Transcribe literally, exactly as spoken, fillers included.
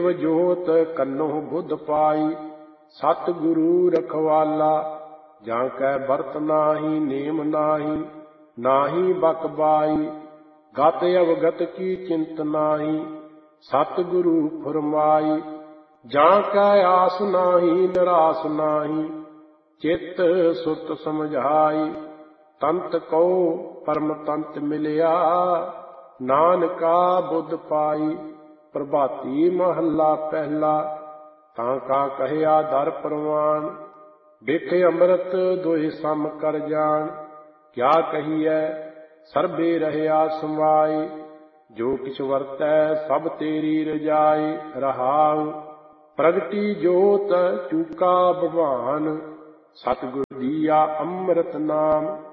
ਜੋਤ ਕੰਨੋ ਬੁੱਧ ਪਾਈ, ਸਤਿਗੁਰੂ ਰਖਵਾਲਾ। ਜਾਂ ਕੈ ਬਰਤ ਨਾਹੀ ਨੇਮ ਨਾਹੀ, ਨਾਹੀ ਬਕ ਬਾਈ। ਗਤ ਅਵਗਤ ਕੀ ਚਿੰਤ ਨਾਹੀ, ਸਤਿਗੁਰੂ ਫੁਰਮਾਈ। ਜਾਂ ਕੈ ਆਸ ਨਾਹੀ ਨਿਰਾਸ ਨਾਹੀ, ਚਿੱਤ ਸੁਤ ਸਮਝਾਈ। ਤੰਤ ਕਉ ਪਰਮ ਤੰਤ ਮਿਲਿਆ, ਨਾਨਕਾ ਬੁੱਧ ਪਾਈ। ਪ੍ਰਭਾਤੀ ਮਹੱਲਾ ਪਹਿਲਾ। ਤਾਂ ਕਾ ਕਹਿਆ ਦਰ ਪ੍ਰਵਾਨ, ਬਿਖ ਅੰਮ੍ਰਿਤ ਦੋਇ ਸਮ ਕਰ ਜਾਣ। ਕਿਆ ਕਹੀਐ ਸਰਬੇ ਰਹਿਆ ਸਮਾਏ, ਜੋ ਕਿਛ ਵਰਤੈ ਸਭ ਤੇਰੀ ਰਜਾਈ। ਰਹਾਉ ਪ੍ਰਗਟੀ ਜੋਤ ਚੂਕਾ ਭਗਵਾਨ, ਸਤਿਗੁਰ ਦੀਆ ਅੰਮ੍ਰਿਤ ਨਾਮ।